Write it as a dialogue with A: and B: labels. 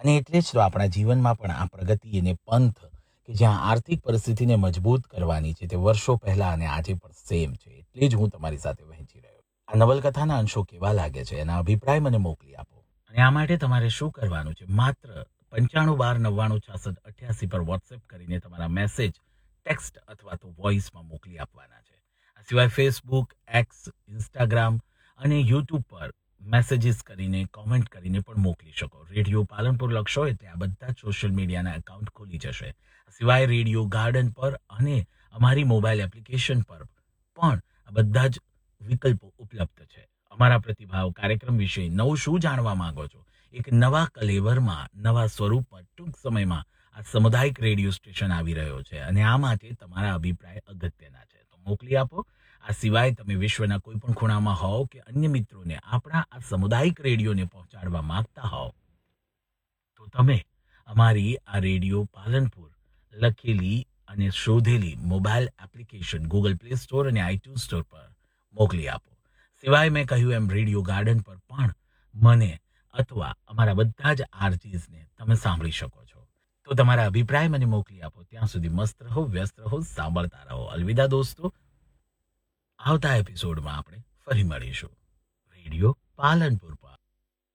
A: અને એટલે જ તો આપણા જીવનમાં પણ આ પ્રગતિ અને પંથ કે જ્યાં આર્થિક પરિસ્થિતિને મજબૂત કરવાની છે તે વર્ષો પહેલાં અને આજે પણ સેમ છે. એટલે જ હું તમારી સાથે વહેંચી રહ્યો. આ નવલકથાના અંશો કેવા લાગે છે એના અભિપ્રાય મને મોકલી આપો. અને આ માટે તમારે શું કરવાનું છે? માત્ર 9512968888 પર વોટ્સએપ કરીને તમારા મેસેજ, ટેક્સ્ટ અથવા તો વોઇસમાં મોકલી આપવાના છે. આ સિવાય ફેસબુક, એક્સ, ઇન્સ્ટાગ્રામ અને યુટ્યુબ પર મેસેજીસ કરીને, કોમેન્ટ કરીને પણ મોકલી શકો. રેડિયો પાલનપુર લખશો એટલે આ બધા જ સોશિયલ મીડિયાના એકાઉન્ટ ખુલી જશે. સિવાય રેડિયો ગાર્ડન પર અને અમારી મોબાઈલ એપ્લિકેશન પર પણ આ બધા જ વિકલ્પો ઉપલબ્ધ છે. અમારા પ્રતિભાવ કાર્યક્રમ વિશે નવું શું જાણવા માંગો છો? એક નવા કલેવરમાં, નવા સ્વરૂપમાં ટૂંક સમયમાં આ સામુદાયિક રેડિયો સ્ટેશન આવી રહ્યો છે અને આ માટે તમારા અભિપ્રાય અગત્યના છે. તો મોકલી આપો. આ સિવાય તમે વિશ્વના કોઈ પણ ખૂણામાં હોવ કે અન્ય મિત્રોને આપણા આ સામુદાયિક રેડિયોને પહોંચાડવા માંગતા હોવ તો તમે અમારી આ રેડિયો પાલનપુર લખેલી અને શોધેલી mobile application Google play store અને આઈટ્યુન સ્ટોર પર મોકલી આપો. સિવાય મેં કહ્યું એમ રેડિયો ગાર્ડન પર પણ મને અથવા અમારા બધા જ આરજીસને તમે સાંભળી શકો છો. તો તમારા અભિપ્રાય મને મોકલી આપો. ત્યાં સુધી મસ્ત રહો, વ્યસ્ત રહો, સાંભળતા રહો. અલવિદા દોસ્તો. આવતા એપિસોડમાં આપણે ફરી મળીશું રેડિયો પાલનપુર પર.